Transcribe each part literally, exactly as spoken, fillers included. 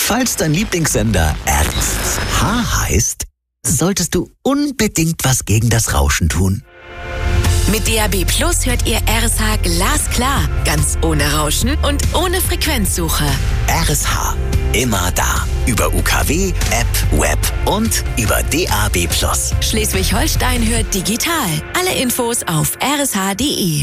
Falls dein Lieblingssender R S H heißt, solltest du unbedingt was gegen das Rauschen tun. Mit D A B Plus hört ihr R S H glasklar, ganz ohne Rauschen und ohne Frequenzsuche. R S H, immer da. Über U K W, App, Web und über D A B Plus. Schleswig-Holstein hört digital. Alle Infos auf r s h punkt d e.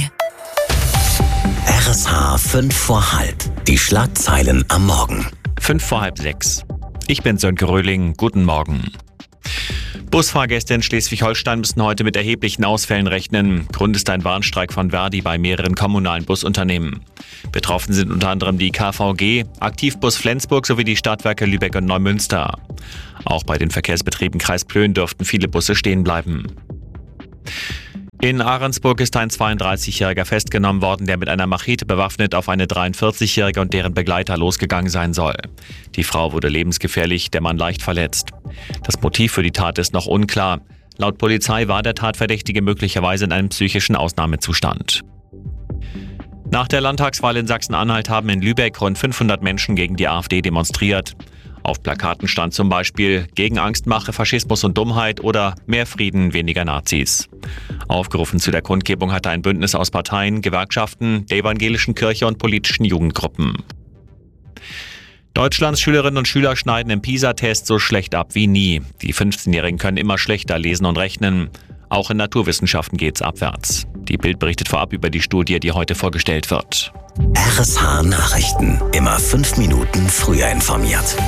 R S H fünf vor halb. Die Schlagzeilen am Morgen. Fünf vor halb sechs. Ich bin Sönke Röhling. Guten Morgen. Busfahrgäste in Schleswig-Holstein müssen heute mit erheblichen Ausfällen rechnen. Grund ist ein Warnstreik von Verdi bei mehreren kommunalen Busunternehmen. Betroffen sind unter anderem die K V G, Aktivbus Flensburg sowie die Stadtwerke Lübeck und Neumünster. Auch bei den Verkehrsbetrieben Kreis Plön dürften viele Busse stehen bleiben. In Ahrensburg ist ein zweiunddreißigjähriger festgenommen worden, der mit einer Machete bewaffnet auf eine dreiundvierzigjährige und deren Begleiter losgegangen sein soll. Die Frau wurde lebensgefährlich, der Mann leicht verletzt. Das Motiv für die Tat ist noch unklar. Laut Polizei war der Tatverdächtige möglicherweise in einem psychischen Ausnahmezustand. Nach der Landtagswahl in Sachsen-Anhalt haben in Lübeck rund fünfhundert Menschen gegen die AfD demonstriert. Auf Plakaten stand zum Beispiel gegen Angstmache, Faschismus und Dummheit oder mehr Frieden, weniger Nazis. Aufgerufen zu der Kundgebung hatte ein Bündnis aus Parteien, Gewerkschaften, der evangelischen Kirche und politischen Jugendgruppen. Deutschlands Schülerinnen und Schüler schneiden im PISA-Test so schlecht ab wie nie. Die fünfzehnjährigen können immer schlechter lesen und rechnen. Auch in Naturwissenschaften geht's abwärts. Die Bild berichtet vorab über die Studie, die heute vorgestellt wird. R S H Nachrichten. Immer fünf Minuten früher informiert.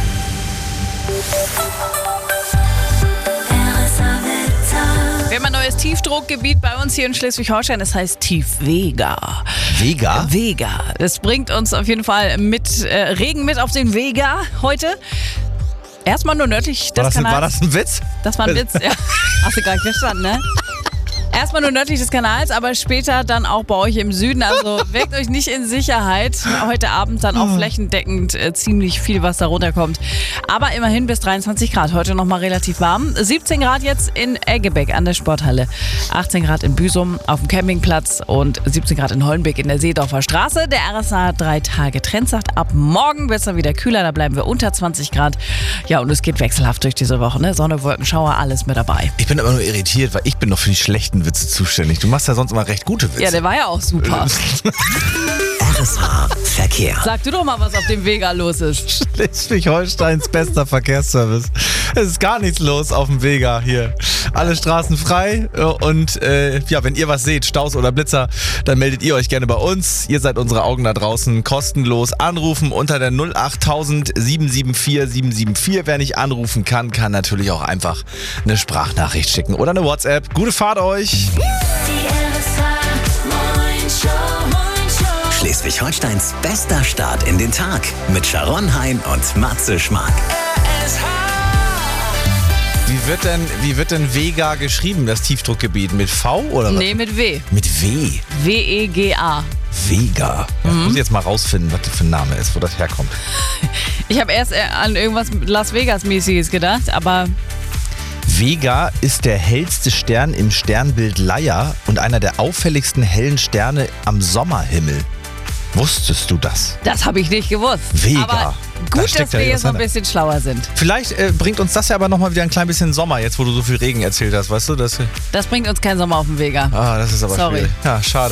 Wir haben ein neues Tiefdruckgebiet bei uns hier in Schleswig-Holstein. Das heißt Tiefvega. Vega? Vega. Das bringt uns auf jeden Fall mit äh, Regen mit auf den Vega heute. Erstmal nur nördlich des War das, Kanals. war das ein Witz? Das war ein Witz, ja. Hast du gar nicht verstanden, ne? Erstmal nur nördlich des Kanals, aber später dann auch bei euch im Süden. Also wägt euch nicht in Sicherheit. Heute Abend dann auch flächendeckend äh, ziemlich viel, was da runterkommt. Aber immerhin bis dreiundzwanzig Grad. Heute nochmal relativ warm. siebzehn Grad jetzt in Eggebeck an der Sporthalle. achtzehn Grad in Büsum auf dem Campingplatz und siebzehn Grad in Hollenbeek in der Seedorfer Straße. Der R S H drei Tage Trend sagt, ab morgen wird es dann wieder kühler. Da bleiben wir unter zwanzig Grad. Ja, und es geht wechselhaft durch diese Woche. Ne? Sonne, Wolken, Schauer, alles mit dabei. Ich bin aber nur irritiert, weil ich bin noch für die schlechten Witze zuständig. Du machst ja sonst immer recht gute Witze. Ja, der war ja auch super. R S H Verkehr. Sag du doch mal, was auf dem Vega los ist. Schleswig-Holsteins bester Verkehrsservice. Es ist gar nichts los auf dem Vega hier. Alle Straßen frei und äh, ja, wenn ihr was seht, Staus oder Blitzer, dann meldet ihr euch gerne bei uns. Ihr seid unsere Augen da draußen. Kostenlos anrufen unter der null acht tausend sieben sieben vier sieben sieben vier. Wer nicht anrufen kann, kann natürlich auch einfach eine Sprachnachricht schicken oder eine WhatsApp. Gute Fahrt euch! Schleswig-Holsteins bester Start in den Tag mit Sharon Hein und Matze Schmark. Wie wird denn, wie wird denn Vega geschrieben, das Tiefdruckgebiet? Mit V oder was? Nee, mit W. Mit W. W E G A. Vega. Ja, Mhm. muss ich jetzt mal rausfinden, was das für ein Name ist, wo das herkommt. Ich habe erst an irgendwas Las Vegas-mäßiges gedacht, aber Vega ist der hellste Stern im Sternbild Leier und einer der auffälligsten hellen Sterne am Sommerhimmel. Wusstest du das? das habe ich nicht gewusst. Vega. Aber Da gut, steckt dass ja wir jetzt noch ein was bisschen schlauer sind. Vielleicht äh, bringt uns das ja aber nochmal wieder ein klein bisschen Sommer, jetzt wo du so viel Regen erzählt hast, weißt du? Das, Das bringt uns keinen Sommer auf dem Vega. ah, das ist aber Sorry. schwierig. Ja, schade.